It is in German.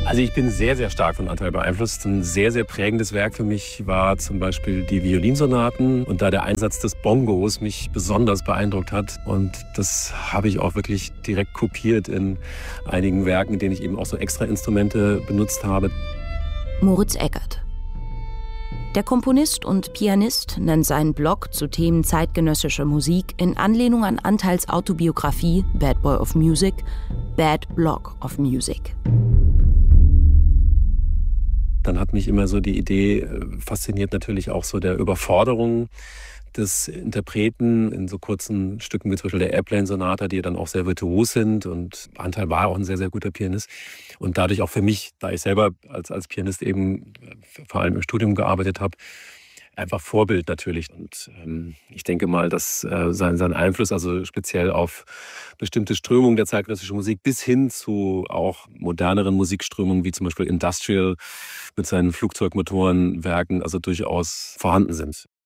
Also ich bin sehr, sehr stark von Anteil beeinflusst. Ein sehr, sehr prägendes Werk für mich war zum Beispiel die Violinsonaten und da der Einsatz des Bongos mich besonders beeindruckt hat. Und das habe ich auch wirklich direkt kopiert in einigen Werken, in denen ich eben auch so extra Instrumente benutzt habe. Moritz Eggert. Der Komponist und Pianist nennt seinen Blog zu Themen zeitgenössischer Musik in Anlehnung an Anteils Autobiografie Bad Boy of Music, Bad Blog of Music. Dann hat mich immer so die Idee fasziniert, natürlich auch so der Überforderung des Interpreten in so kurzen Stücken wie zum Beispiel der Airplane-Sonata, die dann auch sehr virtuos sind. Und Anteil war auch ein sehr, sehr guter Pianist. Und dadurch auch für mich, da ich selber als Pianist eben vor allem im Studium gearbeitet habe, einfach Vorbild natürlich. Und ich denke mal, dass sein Einfluss, also speziell auf bestimmte Strömungen der zeitgenössischen Musik bis hin zu auch moderneren Musikströmungen, wie zum Beispiel Industrial mit seinen Flugzeugmotorenwerken, also durchaus vorhanden sind.